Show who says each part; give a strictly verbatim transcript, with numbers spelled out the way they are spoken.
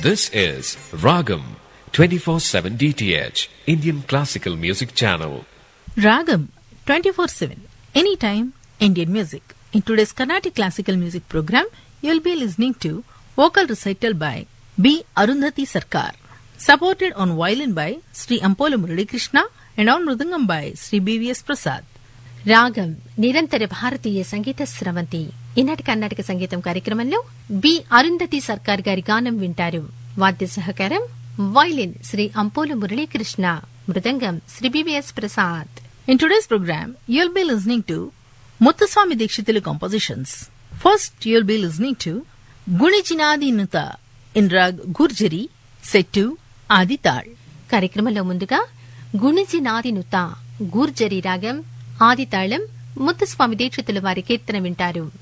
Speaker 1: This is Ragam twenty-four seven D T H, Indian Classical Music Channel.
Speaker 2: Ragam twenty-four seven, anytime Indian music. In today's Carnatic Classical Music program, you'll be listening to vocal recital by B. Arundhati Sarkar, supported on violin by Sri Ampolu Murali Krishna and on mridangam by Sri B V S Prasad.
Speaker 3: రాగం నిరంతర భారతీయ సంగీత స్రవంతి. ఈనాటి కర్ణాటక సంగీతం కార్యక్రమంలో B Arundhati సర్కార్ గారి గానం వింటారు. వాద్య సహకారం violin Shri Ampolu Muralikrishna, mridangam Shri BVS Prasad.
Speaker 2: In today's program, you'll be listening to Muthuswami Dikshitulu compositions. First, you'll be listening to Gunijinadi Nuta in rag Gurjari, set to Adi Tal.
Speaker 3: కార్యక్రమంలో ముందుగా గుణిజి నాది నుత గూర్జరి రాగం ఆది తాళం ముత్తుస్వామి దీక్షితుల వారి కీర్తన వింటారు.